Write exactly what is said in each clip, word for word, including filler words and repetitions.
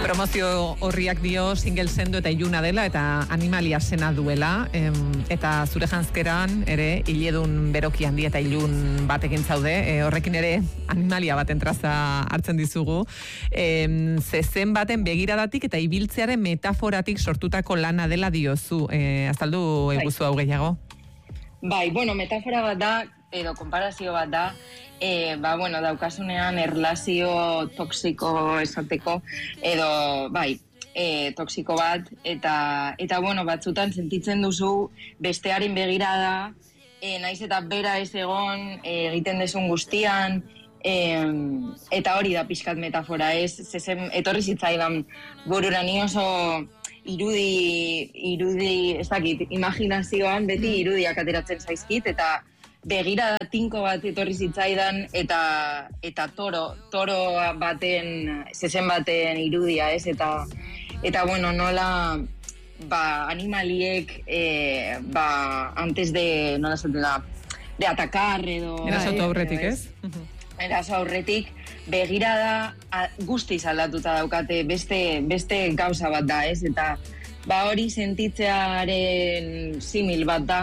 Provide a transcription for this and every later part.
Promozio horriak dio single sendo eta iluna dela eta animalia sena duela, em, eta zure janzkeran ere hiledun beroki handi eta ilun batekin zaude, e, horrekin ere animalia baten traza hartzen dizugu. Em, zezen baten begiradatik eta ibiltzearen metaforatik sortutako lana dela diozu. E, azaldu eguzu hau gehiago? Bai, bueno, metafora bat da, edo konparazio bat da, e, ba, bueno, daukasunean erlazio toksiko esateko, edo, bai, e, toksiko bat, eta, eta, bueno, batzutan sentitzen duzu bestearen begirada, e, naiz eta bera ez egon, e, egiten desun guztian, e, eta hori da pixkat metafora, ez, zezen, etorri zitzaidan burura ni oso irudi, irudi, ez dakit, imaginazioan beti irudiak ateratzen zaizkit, eta begirada tinko bat etorri zitzaidan eta eta toro, toro baten, zezen baten irudia, ez? Eta eta bueno, nola ba animaliek eh, ba antes de nola esaten da, de atacar edo eraso aurretik, ez? Eraso aurretik begirada guztiz aldatuta daukate, beste beste gauza bat da, ez? Eta ba hori sentitzearen simil bat da.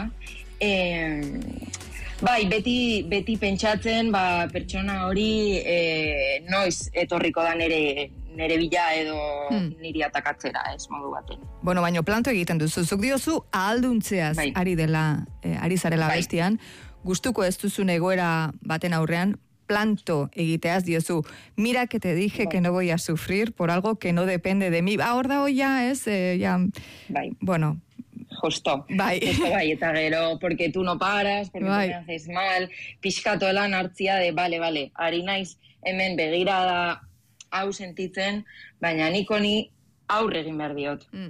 Eh, Bai, beti, beti pentsatzen, ba, pertsona hori e, noiz etorriko da nere, nere bila edo hmm. niri atakatzera, ez modu baten. Bueno, baino planto egiten duzu, zuk diozu ahalduntzeaz bai. ari dela, eh, ari zarela bai. bestian, gustuko ez duzun egoera baten aurrean, planto egiteaz diozu, mira que te dije bai. que no voy a sufrir por algo que no depende de mí. Ba, hor da hoia, ez, eh, ya, bai. bueno, Justo, bai. Justo bai, eta gero, porque tú no paras, porque bai. tú me haces mal, pixkatu elan hartzia de, bale, bale, ari naiz hemen begirada hau sentitzen, baina nik honi aurre egin behar diot. Mm.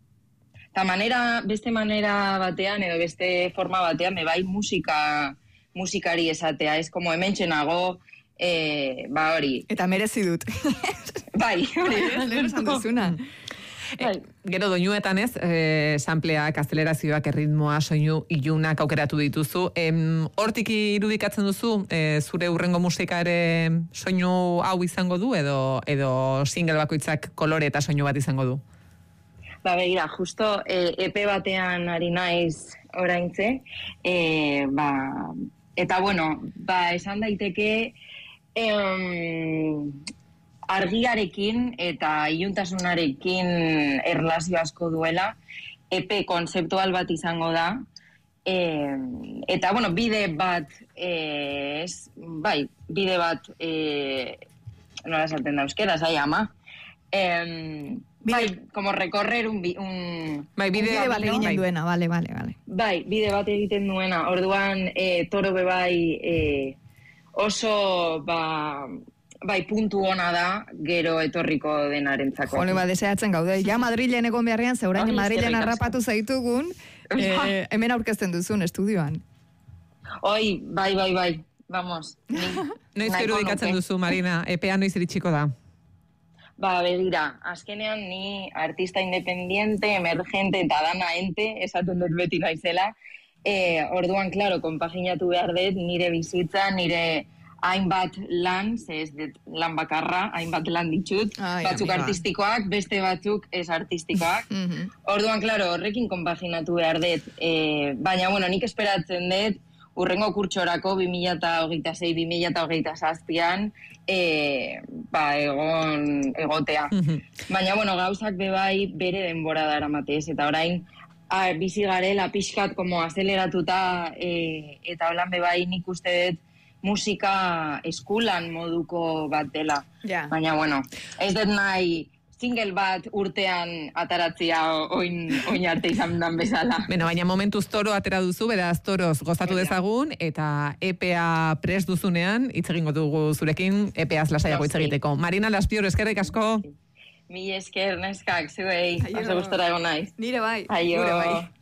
Ta manera, beste manera batean, edo beste forma batean, me bai musika, musikari esatea, ez como hemen txenago, eh, ba hori. Eta merezi dut. Bai, hori, lehen esan duzuna. E, gero doinuetan ez, e, sampleak, azelerazioak, erritmoa, soinu ilunak aukeratu dituzu. Em, hortik irudikatzen duzu, e, zure hurrengo musika ere soinu hau izango du, edo, edo single bakoitzak kolore eta soinu bat izango du? Ba, begira, justo e, E P batean ari naiz oraintze, e, ba, eta bueno, ba, esan daiteke, em, argiarekin eta iluntasunarekin erlazio asko duela, E P konzeptual bat izango da, e, eta, bueno, bide bat, e, ez, bai, bide bat, e, nola esaten da euskera, zai ama, e, bai, como recorrer un... un bai, bide, bide bat egiten duena, bale, bale, bale. Bai, bide bat egiten duena, orduan, e, toro bebai e, oso, ba... Bai, puntu ona da, gero etorriko denarentzako. Jone, ba, deseatzen gaude. Ja, Madrilen egon beharrean, zeurain Madrilen harrapatu zaitugun, eh, hemen aurkezten duzun estudioan. Oi, bai, bai, bai, vamos. Noiz irudikatzen duzu, Marina, E P A noiz iritsiko da? Ba, begira, azkenean ni artista independiente, emergente eta dana ente, esaten dut beti naizela, eh, orduan, klaro, konpaginatu behar dut, nire bizitza, nire... hainbat lan, ze ez dut lan bakarra, hainbat lan ditut, Ai, batzuk amiga. artistikoak, beste batzuk ez artistikoak. Mm-hmm. Orduan, klaro, horrekin konpaginatu behar dut. E, baina, bueno, nik esperatzen dut, urrengo kurtsorako bi mila hogeita sei bi mila hogeita zazpian, e, ba, egon, egotea. Mm-hmm. Baina, bueno, gauzak bebai bere denbora dara matez, eta orain, a, bizi garela pixkat, como azeleratuta, e, eta holan bebai nik uste dut, musika eskulan moduko bat dela. Yeah. Baina, bueno, ez dut nahi single bat urtean ataratzia oin, oin arte izan dan bezala. Bueno, baina momentuz toro atera duzu, beraz toroz gozatu yeah. dezagun, eta E P A prest duzunean, hitz egingo dugu zurekin, E P Az lasaiago hitz egiteko. Marina Laspior, eskerrik asko. Mi esker, neskak, zuei, oso gustora egon naiz. Nire bai. Aio. Nire bai.